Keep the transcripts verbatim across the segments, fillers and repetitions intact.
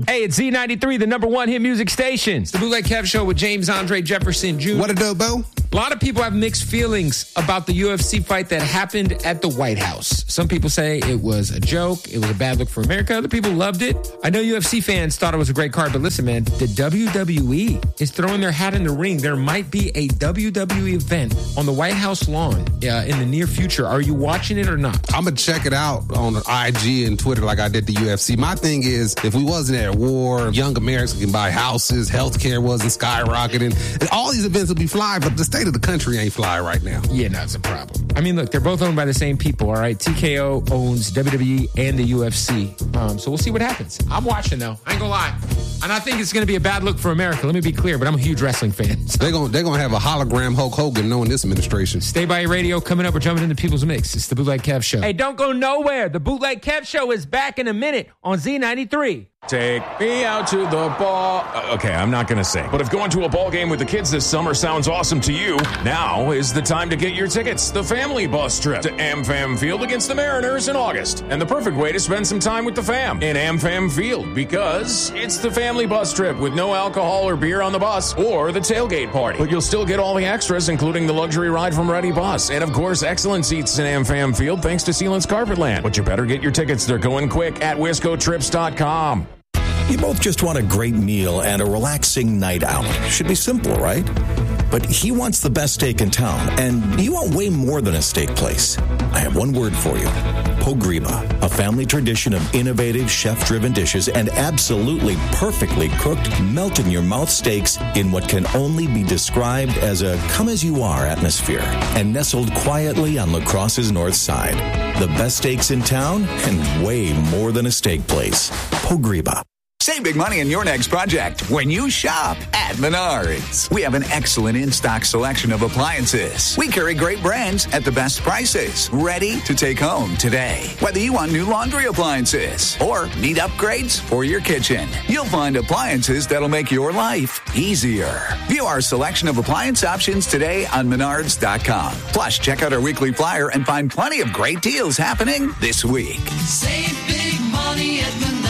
Hey, it's Z ninety-three, the number one hit music station. It's the Bootleg Kev Show with James Andre Jefferson Junior What a dope, Bo. A lot of people have mixed feelings about the U F C fight that happened at the White House. Some people say it was a joke, it was a bad look for America. Other people loved it. I know U F C fans thought it was a great card, but listen, man, the W W E is throwing their hat in the ring. There might be a W W E event on the White House lawn uh, in the near future. Are you watching it or not? I'm going to check it out on I G and Twitter like I did the U F C. My thing is, if we wasn't at war, young Americans can buy houses, healthcare wasn't skyrocketing, and all these events would be fly, but the state of the country ain't fly right now. Yeah, no, it's a problem. I mean, look, they're both owned by the same people, all right? T K O owns W W E and the U F C. Um, so we'll see what happens. I'm watching, though. I ain't gonna lie. And I think it's going to be a bad look for America. Let me be clear, but I'm a huge wrestling fan. So. They're going they're gonna have a hologram Hulk Hogan knowing this administration. Stay by your radio. Coming up, we're jumping into People's Mix. It's the Bootleg Kev Show. Hey, don't go nowhere. The Bootleg Kev Show is back in a minute on Z ninety-three. Take me out to the ball. Uh, okay, I'm not going to sing. But if going to a ball game with the kids this summer sounds awesome to you, now is the time to get your tickets. The family bus trip to AmFam Field against the Mariners in August. And the perfect way to spend some time with the fam in AmFam Field, because it's the family bus trip with no alcohol or beer on the bus or the tailgate party. But you'll still get all the extras, including the luxury ride from Ready Bus. And of course, excellent seats in AmFam Field thanks to Sealant's Carpetland. But you better get your tickets. They're going quick at wisco trips dot com. You both just want a great meal and a relaxing night out. Should be simple, right? But he wants the best steak in town, and you want way more than a steak place. I have one word for you. Pogriba, a family tradition of innovative, chef-driven dishes and absolutely perfectly cooked, melt-in-your-mouth steaks in what can only be described as a come-as-you-are atmosphere, and nestled quietly on La Crosse's north side. The best steaks in town, and way more than a steak place. Pogriba. Save big money on your next project when you shop at Menards. We have an excellent in-stock selection of appliances. We carry great brands at the best prices, ready to take home today. Whether you want new laundry appliances or need upgrades for your kitchen, you'll find appliances that'll make your life easier. View our selection of appliance options today on menards dot com. Plus, check out our weekly flyer and find plenty of great deals happening this week. Save big money at Menards.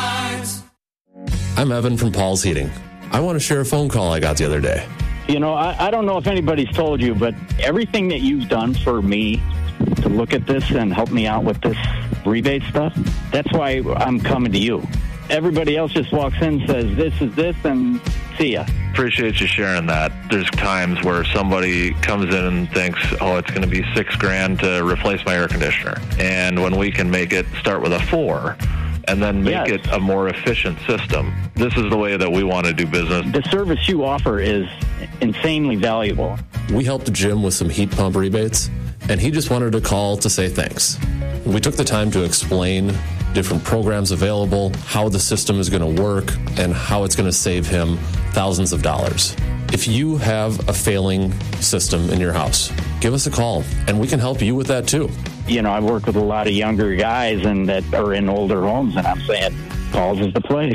I'm Evan from Paul's Heating. I want to share a phone call I got the other day. You know, I, I don't know if anybody's told you, but everything that you've done for me to look at this and help me out with this rebate stuff, that's why I'm coming to you. Everybody else just walks in and says, this is this, and see ya. Appreciate you sharing that. There's times where somebody comes in and thinks, oh, it's going to be six grand to replace my air conditioner. And when we can make it start with a four, and then make yes. it a more efficient system. This is the way that we want to do business. The service you offer is insanely valuable. We helped Jim with some heat pump rebates, and he just wanted to call to say thanks. We took the time to explain different programs available, how the system is going to work, and how it's going to save him thousands of dollars. If you have a failing system in your house, give us a call, and we can help you with that too. You know, I work with a lot of younger guys and that are in older homes, and I'm saying calls is the place.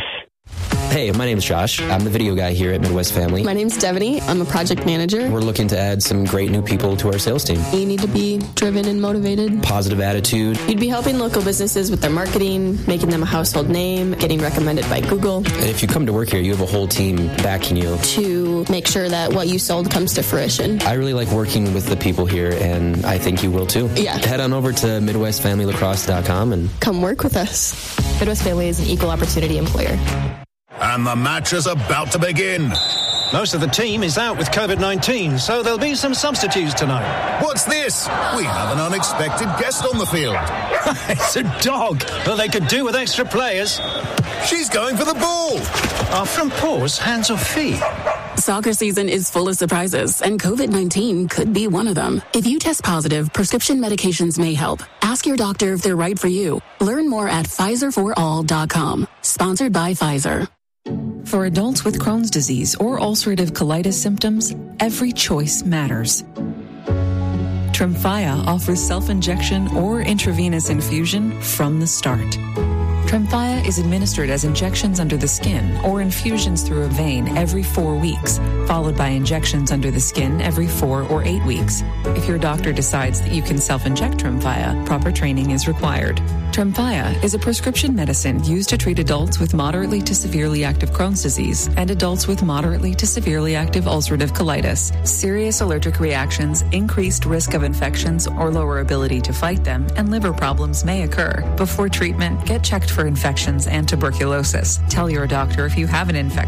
Hey, my name's Josh. I'm the video guy here at Midwest Family. My name's Devaney. I'm a project manager. We're looking to add some great new people to our sales team. You need to be driven and motivated. Positive attitude. You'd be helping local businesses with their marketing, making them a household name, getting recommended by Google. And if you come to work here, you have a whole team backing you. To make sure that what you sold comes to fruition. I really like working with the people here, and I think you will too. Yeah. Head on over to midwest family lacrosse dot com and come work with us. Midwest Family is an equal opportunity employer. And the match is about to begin. Most of the team is out with covid nineteen, so there'll be some substitutes tonight. What's this? We have an unexpected guest on the field. It's a dog. Well, they could do with extra players. She's going for the ball. Are front paws hands or feet? Soccer season is full of surprises, and covid nineteen could be one of them. If you test positive, prescription medications may help. Ask your doctor if they're right for you. Learn more at Pfizer for all dot com. Sponsored by Pfizer. For adults with Crohn's disease or ulcerative colitis symptoms, every choice matters. Tremfya offers self-injection or intravenous infusion from the start. Tremfya is administered as injections under the skin or infusions through a vein every four weeks, followed by injections under the skin every four or eight weeks. If your doctor decides that you can self-inject Tremfya, proper training is required. Tremfya is a prescription medicine used to treat adults with moderately to severely active Crohn's disease and adults with moderately to severely active ulcerative colitis. Serious allergic reactions, increased risk of infections or lower ability to fight them, and liver problems may occur. Before treatment, get checked for infections and tuberculosis. Tell your doctor if you have an infection